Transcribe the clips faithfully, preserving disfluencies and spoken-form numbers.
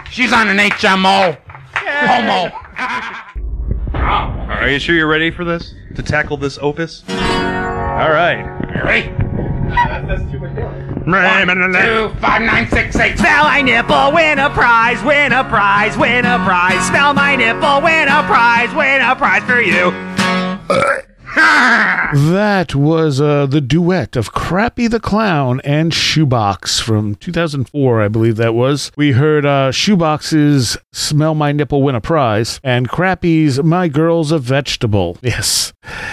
She's on an H M O. Homo. Are you sure you're ready for this? To tackle this opus? All right. Ready? That's too much more. One, two, five, nine, six, eight. Smell my nipple, win a prize, win a prize, win a prize. Smell my nipple, win a prize, win a prize for you. That was uh, the duet of Crappy the Clown and Shoebox from two thousand four, I believe that was. We heard uh, Shoebox's Smell My Nipple, Win a Prize, and Crappy's My Girl's a Vegetable. Yes.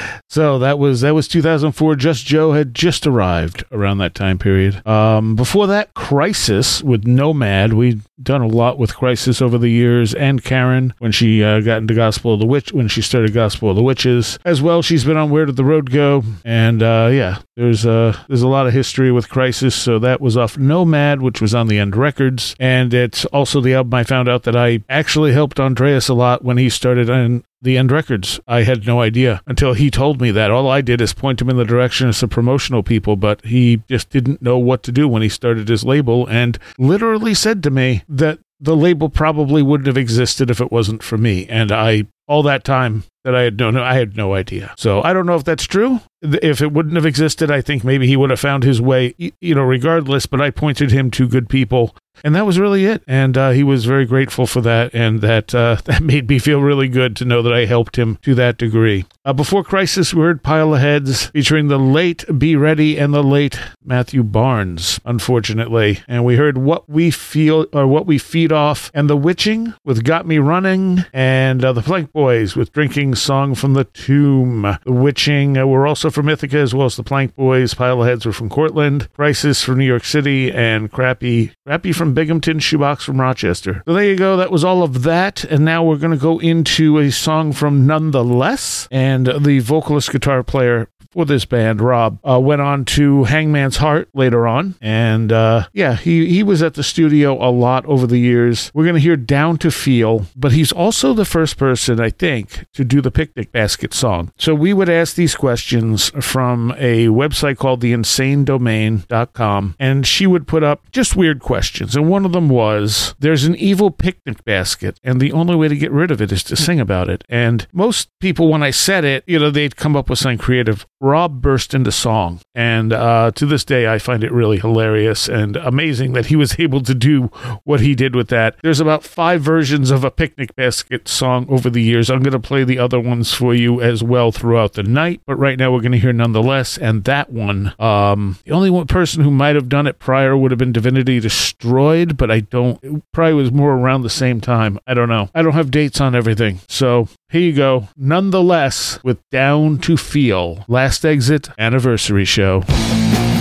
So that was that was two thousand four. Just Joe had just arrived around that time period. Um, before that, Crisis with Nomad. We'd done a lot with Crisis over the years, and Karen when she uh, got into Gospel of the Witch, when she started Gospel of the Witches. As well, she's been on Where Did the Road Go? And uh, yeah, there's uh, there's a lot of history with Crisis. So that was off Nomad, which was on the End Records, and it's also the album I found out that I actually helped Andreas a lot when he started on the End Records. I had no idea until he told me that. All I did is point him in the direction of some promotional people, but he just didn't know what to do when he started his label, and literally said to me that the label probably wouldn't have existed if it wasn't for me. And I, all that time that I had no, no, I had no idea. So I don't know if that's true. If it wouldn't have existed, I think maybe he would have found his way, you know, regardless, but I pointed him to good people. And that was really it. And uh, he was very grateful for that. And that uh, that made me feel really good to know that I helped him to that degree. Uh, before Crisis, we heard Pile of Heads featuring the late Be Ready and the late Matthew Barnes, unfortunately. And we heard What We Feel, or What We Feed Off, and The Witching with Got Me Running, and uh, the Plank Boys with Drinking Song from the Tomb. The Witching uh, were also from Ithaca, as well as the Plank Boys. Pile of Heads were from Cortland, Crisis from New York City, and Crappy, Crappy from Binghamton, Shoebox from Rochester. So there you go. That was all of that. And now we're going to go into a song from Nonetheless. And the vocalist guitar player for this band, Rob, uh, went on to Hangman's Heart later on. And uh, yeah, he, he was at the studio a lot over the years. We're going to hear Down to Feel, but he's also the first person, I think, to do the Picnic Basket song. So we would ask these questions from a website called the insane domain dot com, and she would put up just weird questions. And one of them was, there's an evil picnic basket, and the only way to get rid of it is to sing about it. And most people, when I said it, you know, they'd come up with something creative. Rob burst into song, and uh, to this day, I find it really hilarious and amazing that he was able to do what he did with that. There's about five versions of a Picnic Basket song over the years. I'm going to play the other ones for you as well throughout the night, but right now we're going to hear Nonetheless, and that one, um, the only one person who might have done it prior would have been Divinity Destroyed, but I don't, it probably was more around the same time. I don't know. I don't have dates on everything, so here you go. Nonetheless, with Down to Feel, Last Exit Anniversary Show.